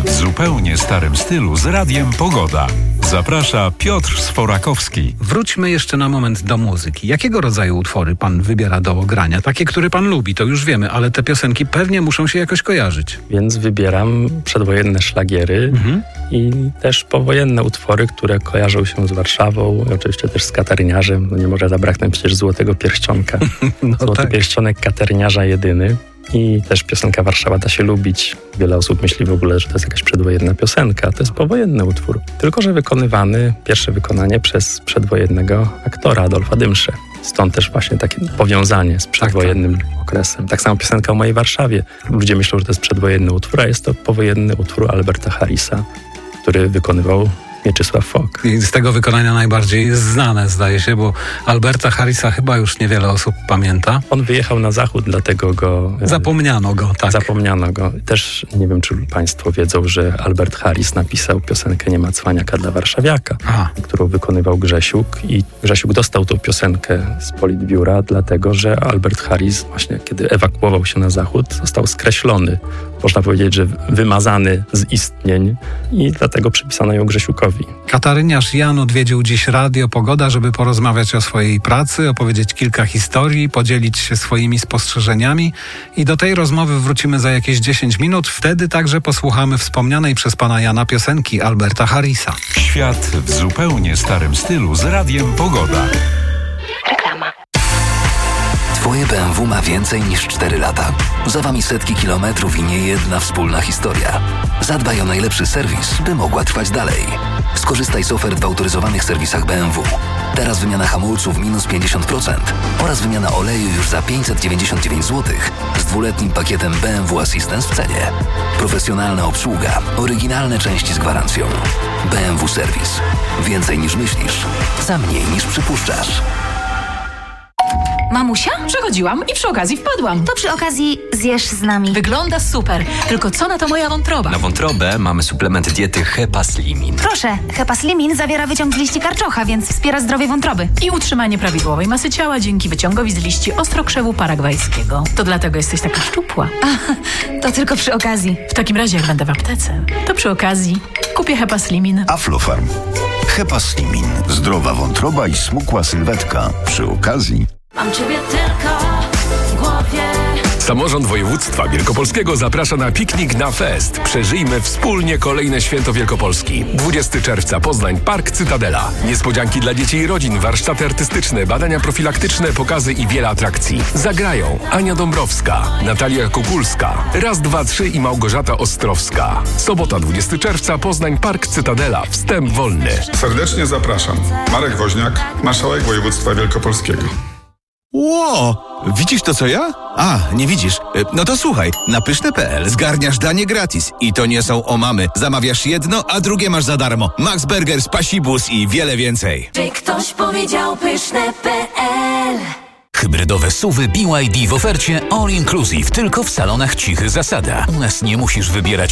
W zupełnie starym stylu z Radiem Pogoda. Zaprasza Piotr Sforakowski. Wróćmy jeszcze na moment do muzyki. Jakiego rodzaju utwory pan wybiera do grania? Takie, które pan lubi, to już wiemy, ale te piosenki pewnie muszą się jakoś kojarzyć. Więc wybieram przedwojenne szlagiery i też powojenne utwory, które kojarzą się z Warszawą, oczywiście też z Kateryniarzem. No nie może zabraknąć przecież Złotego Pierścionka. Złoty Pierścionek Kateryniarza jedyny. I też piosenka Warszawa da się lubić. Wiele osób myśli w ogóle, że to jest jakaś przedwojenna piosenka. To jest powojenny utwór. Tylko że wykonywany, pierwsze wykonanie przez przedwojennego aktora Adolfa Dymszę. Stąd też właśnie takie powiązanie z przedwojennym okresem. Tak samo piosenka o mojej Warszawie. Ludzie myślą, że to jest przedwojenny utwór, a jest to powojenny utwór Alberta Harrisa, który wykonywał Mieczysław Fok. I z tego wykonania najbardziej jest znane, zdaje się, bo Alberta Harrisa chyba już niewiele osób pamięta. On wyjechał na zachód, dlatego go... Zapomniano go, tak. Zapomniano go. Też nie wiem, czy państwo wiedzą, że Albert Harris napisał piosenkę Nie ma cwaniaka dla warszawiaka, którą wykonywał Grzesiuk. I Grzesiuk dostał tą piosenkę z Politbiura, dlatego że Albert Harris właśnie, kiedy ewakuował się na zachód, został skreślony. Można powiedzieć, że wymazany z istnień i dlatego przypisano ją Grzesiukowi. Kataryniarz Jan odwiedził dziś Radio Pogoda, żeby porozmawiać o swojej pracy, opowiedzieć kilka historii, podzielić się swoimi spostrzeżeniami i do tej rozmowy wrócimy za jakieś 10 minut. Wtedy także posłuchamy wspomnianej przez pana Jana piosenki Alberta Harrisa. Świat w zupełnie starym stylu z Radiem Pogoda. Reklama. Twoje BMW ma więcej niż 4 lata. Za wami setki kilometrów i niejedna wspólna historia. Zadbaj o najlepszy serwis, by mogła trwać dalej. Skorzystaj z ofert w autoryzowanych serwisach BMW. Teraz wymiana hamulców minus 50% oraz wymiana oleju już za 599 zł z 2-letnim pakietem BMW Assistance w cenie. Profesjonalna obsługa, oryginalne części z gwarancją. BMW Serwis. Więcej niż myślisz, za mniej niż przypuszczasz. Mamusia? Przechodziłam i przy okazji wpadłam. To przy okazji zjesz z nami. Wygląda super, tylko co na to moja wątroba? Na wątrobę mamy suplement diety Hepaslimin. Proszę, Hepaslimin zawiera wyciąg z liści karczocha, więc wspiera zdrowie wątroby. I utrzymanie prawidłowej masy ciała dzięki wyciągowi z liści ostrokrzewu paragwajskiego. To dlatego jesteś taka szczupła. To tylko przy okazji. W takim razie, jak będę w aptece, to przy okazji kupię Hepaslimin. Aflofarm. Hepaslimin. Zdrowa wątroba i smukła sylwetka. Przy okazji... Mam ciebie tylko w głowie. Samorząd Województwa Wielkopolskiego zaprasza na piknik na fest. Przeżyjmy wspólnie kolejne święto Wielkopolski. 20 czerwca Poznań, Park Cytadela. Niespodzianki dla dzieci i rodzin, warsztaty artystyczne, badania profilaktyczne, pokazy i wiele atrakcji. Zagrają Ania Dąbrowska, Natalia Kukulska, Raz, dwa, trzy i Małgorzata Ostrowska. Sobota 20 czerwca Poznań, Park Cytadela. Wstęp wolny. Serdecznie zapraszam. Marek Woźniak, marszałek województwa wielkopolskiego. Ło! Widzisz to, co ja? A, nie widzisz. No to słuchaj, na pyszne.pl zgarniasz danie gratis. I to nie są omamy. Zamawiasz jedno, a drugie masz za darmo. Max Burger, Spasibus i wiele więcej. Czy ktoś powiedział pyszne.pl? Hybrydowe SUV-y BYD w ofercie All Inclusive tylko w salonach Cichy Zasada. U nas nie musisz wybierać